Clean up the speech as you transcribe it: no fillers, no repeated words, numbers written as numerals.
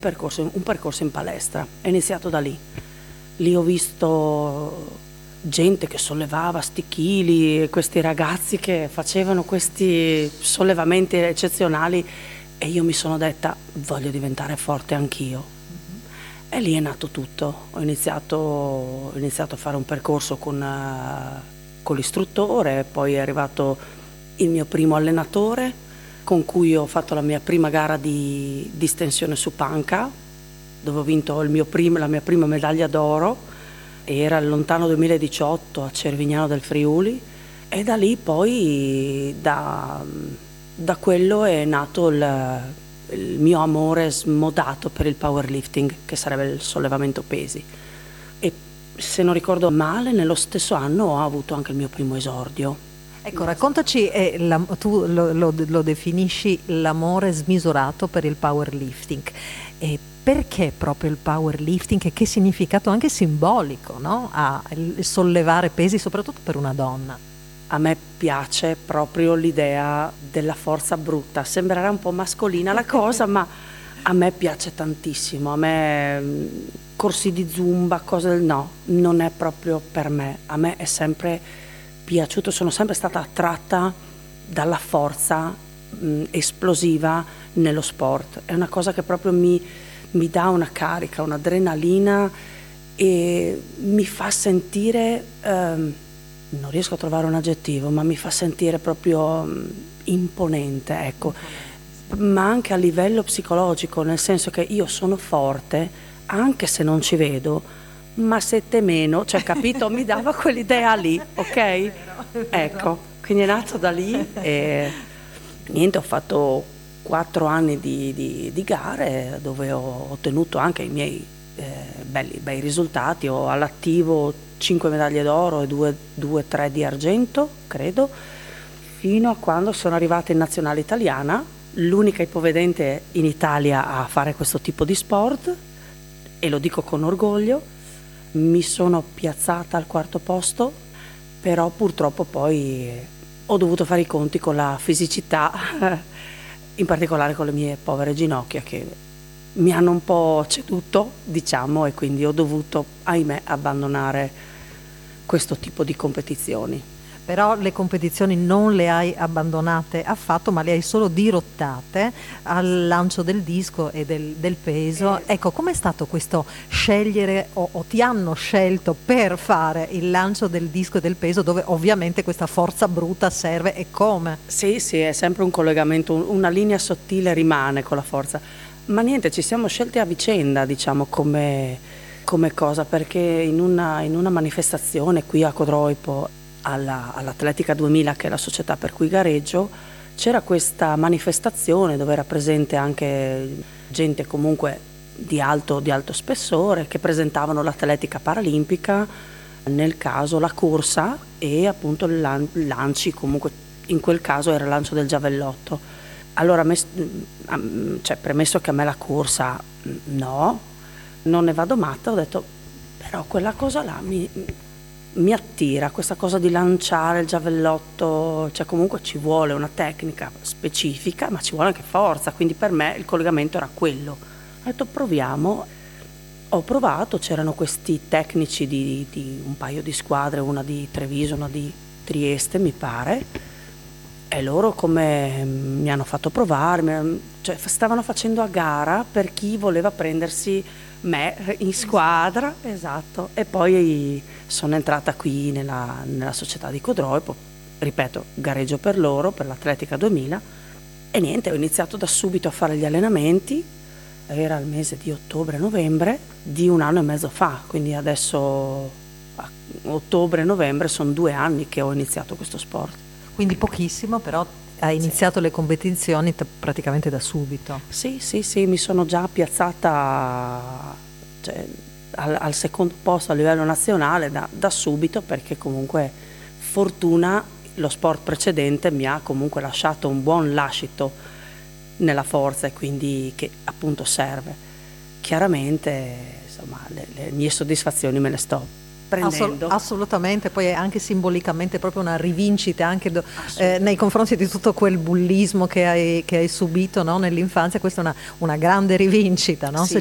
Un percorso in palestra, è iniziato da lì. Lì ho visto gente che sollevava sti chili, questi ragazzi che facevano questi sollevamenti eccezionali e io mi sono detta voglio diventare forte anch'io. E lì è nato tutto. Ho iniziato a fare un percorso con l'istruttore, poi è arrivato il mio primo allenatore con cui ho fatto la mia prima gara di distensione su panca, dove ho vinto la mia prima medaglia d'oro, era il lontano 2018 a Cervignano del Friuli, e da lì poi da quello è nato il mio amore smodato per il powerlifting, che sarebbe il sollevamento pesi. E se non ricordo male, nello stesso anno ho avuto anche il mio primo esordio. Ecco, raccontaci, tu lo definisci l'amore smisurato per il powerlifting. E perché proprio il powerlifting e che significato anche simbolico, no? Ha il sollevare pesi, soprattutto per una donna? A me piace proprio l'idea della forza brutta. Sembrerà un po' mascolina la cosa, ma a me piace tantissimo. A me corsi di zumba, no, non è proprio per me. A me è sempre piaciuto, sono sempre stata attratta dalla forza esplosiva nello sport. È una cosa che proprio mi dà una carica, un'adrenalina e mi fa sentire, non riesco a trovare un aggettivo, ma mi fa sentire proprio imponente, ecco. Ma anche a livello psicologico, nel senso che io sono forte anche se non ci vedo, ma se te meno, cioè capito, mi dava quell'idea lì, ok? Ecco, quindi è nato da lì e niente, ho fatto 4 anni di gare dove ho ottenuto anche i miei bei risultati. Ho all'attivo 5 medaglie d'oro e 3 di argento, credo, fino a quando sono arrivata in nazionale italiana, l'unica ipovedente in Italia a fare questo tipo di sport, e lo dico con orgoglio. Mi sono piazzata al 4° posto, però purtroppo poi ho dovuto fare i conti con la fisicità, in particolare con le mie povere ginocchia che mi hanno un po' ceduto, diciamo, e quindi ho dovuto, ahimè, abbandonare questo tipo di competizioni. Però le competizioni non le hai abbandonate affatto, ma le hai solo dirottate al lancio del disco e del peso. Ecco, com'è stato questo scegliere o ti hanno scelto per fare il lancio del disco e del peso, dove ovviamente questa forza bruta serve, e come? Sì, è sempre un collegamento, una linea sottile rimane con la forza. Ma niente, ci siamo scelti a vicenda, diciamo, come cosa, perché in una manifestazione qui a Codroipo, all'Atletica 2000, che è la società per cui gareggio, c'era questa manifestazione dove era presente anche gente comunque di alto spessore che presentavano l'atletica paralimpica, nel caso la corsa e appunto il lanci, comunque in quel caso era il lancio del giavellotto. Allora, premesso che a me la corsa no, non ne vado matta, ho detto però quella cosa là mi attira, questa cosa di lanciare il giavellotto, cioè comunque ci vuole una tecnica specifica, ma ci vuole anche forza, quindi per me il collegamento era quello. Ho detto proviamo, ho provato, c'erano questi tecnici di un paio di squadre, una di Treviso, una di Trieste mi pare, e loro come mi hanno fatto provare, cioè stavano facendo a gara per chi voleva prendersi me in squadra, esatto, e poi sono entrata qui nella società di Codroipo, ripeto, gareggio per loro, per l'Atletica 2000, e niente, ho iniziato da subito a fare gli allenamenti, era il mese di ottobre-novembre di 1 anno e mezzo fa, quindi adesso ottobre-novembre sono 2 anni che ho iniziato questo sport. Quindi pochissimo, però hai iniziato le competizioni praticamente da subito. Sì, mi sono già piazzata, cioè, al 2° posto a livello nazionale da subito, perché comunque fortuna lo sport precedente mi ha comunque lasciato un buon lascito nella forza, e quindi che appunto serve. Chiaramente insomma le mie soddisfazioni me le sto prendendo. Assolutamente, poi è anche simbolicamente proprio una rivincita anche nei confronti di tutto quel bullismo che hai subito, no, nell'infanzia. Questa è una grande rivincita, no? Sì,